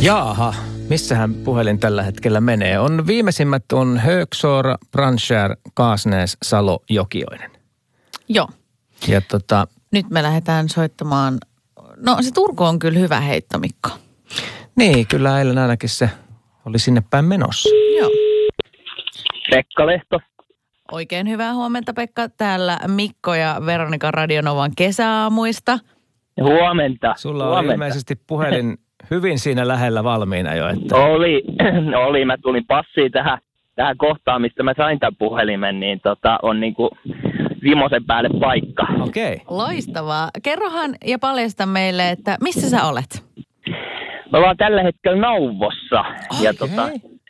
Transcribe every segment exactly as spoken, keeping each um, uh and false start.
Jaaha, missähän puhelin tällä hetkellä menee? On viimeisimmät on Högsoora, Brandskär, Kaasnäs, Salo, Jokioinen. Joo. Ja tota... Nyt me lähdetään soittamaan. No se Turku on kyllä hyvä heitto, Mikko. Niin, kyllä eilen ainakin se oli sinne päin menossa. Joo. Pekka Lehto. Oikein hyvää huomenta, Pekka. Täällä Mikko ja Veronika Radionovan kesäaamuista. Huomenta. Sulla Huomenta. oli ilmeisesti puhelin hyvin siinä lähellä valmiina jo, että... Oli, oli. Mä tulin passiin tähän, tähän kohtaan, mistä mä sain tämän puhelimen, niin tota, on niinku vimosen päälle paikka. Okei. Okay. Loistavaa. Kerrohan ja paljasta meille, että missä sä olet? Me ollaan tällä hetkellä Nauvossa. Okay. Ja tota,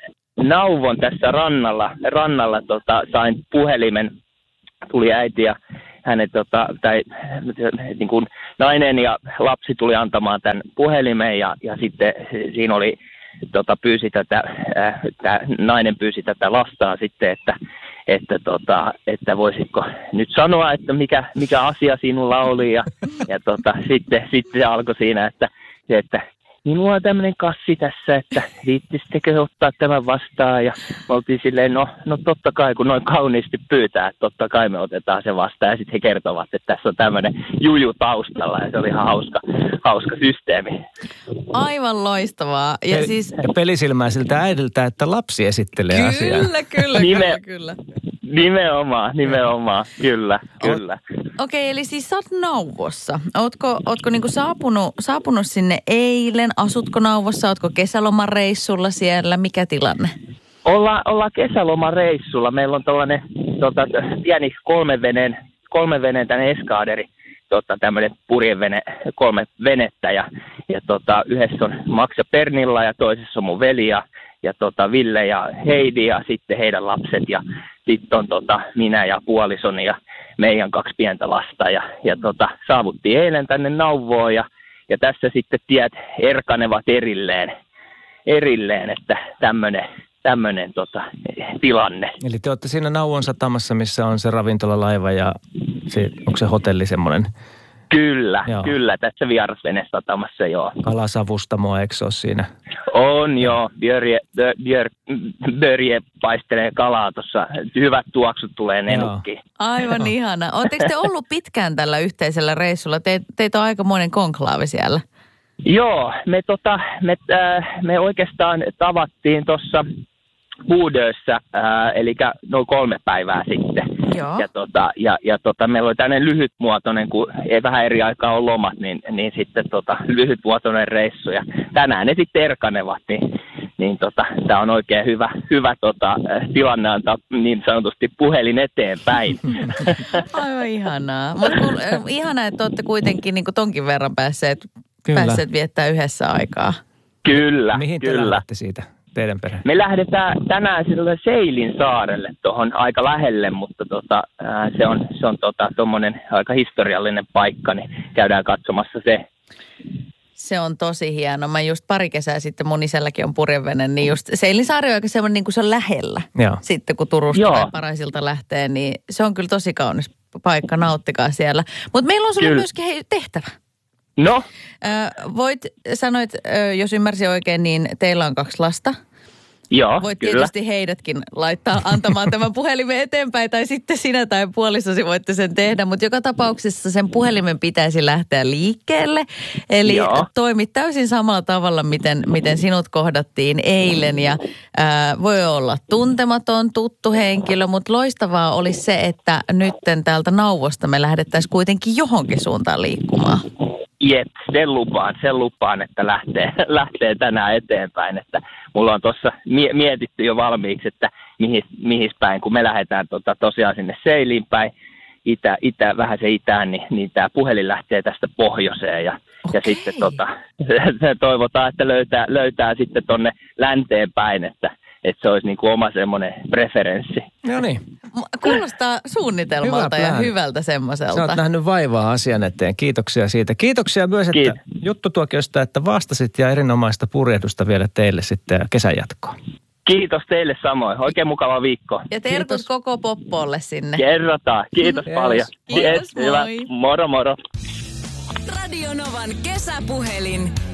Nauvon tässä rannalla, rannalla tota, sain puhelimen. Tuli äiti ja hänen, tota, tai niin kuin nainen ja lapsi tuli antamaan tämän puhelimen ja, ja sitten siinä oli, tota, pyysi tätä, äh, tämä nainen pyysi tätä lastaa sitten, että, että, tota, että voisitko nyt sanoa, että mikä, mikä asia sinulla oli ja, ja tota, sitten, sitten se alkoi siinä, että, että minulla on tämmöinen kassi tässä, että viittisittekö ottaa tämän vastaan ja me oltiin silleen, no, no totta kai kun noin kauniisti pyytää, että totta kai me otetaan se vastaan ja sitten he kertovat, että tässä on tämmöinen juju taustalla ja se oli ihan hauska, hauska systeemi. Aivan loistavaa. Ja, Pe- siis... ja pelisilmäisiltä äidiltä, että lapsi esittelee kyllä, asiaa. Kyllä, kyllä, Nime- kyllä, kyllä. Nimenomaan, nimenomaan, kyllä, kyllä. Okei, eli siis sä oot Nauvossa. Ootko, ootko niinku saapunut, saapunut sinne eilen? Asutko Nauvossa? Ootko kesälomareissulla siellä? Mikä tilanne? Olla, ollaan kesälomareissulla. Meillä on tällainen tota, pieni kolmen veneen, kolmen veneen tänne eskaaderi. Tota, tämmöinen purjevene, kolme venettä ja, ja tota, yhdessä on Max ja Pernilla ja toisessa on mun veli ja, ja tota, Ville ja Heidi ja sitten heidän lapset ja sitten on tota, minä ja puolisoni ja meidän kaksi pientä lasta ja, ja tota, saavuttiin eilen tänne Nauvoon ja, ja tässä sitten tiet erkanevat erilleen, erilleen että tämmöinen tämmöinen tota, tilanne. Eli te olette siinä Nauvon satamassa, missä on se ravintolalaiva ja se, onko se hotelli semmoinen? Kyllä, joo. Kyllä, tässä vierasvenesatamassa, joo. Kalasavustamoa, eikö se ole siinä? On joo, Börje, bör, börje paistelee kalaa tuossa, hyvät tuoksut tulee nenukkiin. Aivan ihana. Oletteko te ollut pitkään tällä yhteisellä reissulla? Te, teitä on aikamoinen konklaavi siellä. Joo, me, tota, me, äh, me oikeastaan tavattiin tuossa Buudössä, äh, eli noin kolme päivää sitten. Joo. Ja, tota, ja, ja tota, meillä oli tämmöinen lyhytmuotoinen, kun ei vähän eri aikaa on lomat, niin, niin sitten tota, lyhytmuotoinen reissu. Ja tänään ne sitten erkanevat, niin, niin tota, tämä on oikein hyvä, hyvä tota, tilanne antaa niin sanotusti puhelin eteenpäin. Aivan ihanaa. Mutta ihanaa, että olette kuitenkin niin kuin tonkin verran päässeet, päässeet viettää yhdessä aikaa. Kyllä, Mihin te kyllä. lähdette siitä? Teidän perhe? Me lähdetään tänään sille Seilin saarelle tuohon aika lähelle, mutta tota, ää, se on, se on tota, tommonen aika historiallinen paikka, niin käydään katsomassa se. Se on tosi hieno. Mä just pari kesää sitten, mun isälläkin on purjevene, niin just Seilinsaari on aika semmoinen, niin kuin se on lähellä. Joo. Sitten kun Turusta Joo. tai Paraisilta lähtee, niin se on kyllä tosi kaunis paikka, nauttikaa siellä. Mutta meillä on sulle Kyllä. myöskin hei, tehtävä. No, Ö, voit, sanoit, ö, jos ymmärsin oikein, niin teillä on kaksi lasta. joo, Voit kyllä. tietysti heidätkin laittaa antamaan tämän puhelimen eteenpäin, tai sitten sinä tai puolisosi voitte sen tehdä, mutta joka tapauksessa sen puhelimen pitäisi lähteä liikkeelle. Eli Joo. toimit täysin samalla tavalla, miten, miten sinut kohdattiin eilen, ja ää, voi olla tuntematon, tuttu henkilö, mutta loistavaa olisi se, että nytten täältä Nauvosta me lähdettäisiin kuitenkin johonkin suuntaan liikkumaan. Jep, sen lupaan, sen lupaan, että lähtee, lähtee tänään eteenpäin. Että mulla on tuossa mie- mietitty jo valmiiksi, että mihin, mihin päin, kun me lähdetään tota, tosiaan sinne Seiliin päin, itä, itä, vähän se itään, niin, niin tämä puhelin lähtee tästä pohjoiseen. Ja, ja sitten tota, toivotaan, että löytää, löytää sitten tonne länteen päin, että että se olisi niin kuin oma semmoinen preferenssi. No niin. Kuulostaa suunnitelmalta Hyvä ja plan. hyvältä semmoiselta. Sä oot nähnyt vaivaa asian eteen. Kiitoksia siitä. Kiitoksia myös, että Kiitos. juttutuokiosta, että vastasit ja erinomaista purjehdusta vielä teille sitten ja kesän jatkoon. Kiitos teille samoin. Oikein mukava viikko. Ja terkut Kiitos. koko Poppolle sinne. Kerrotaan. Kiitos Yes. paljon. Kiitos, Yes, hyvä. moi. Moro, moro. Radio Novan kesäpuhelin.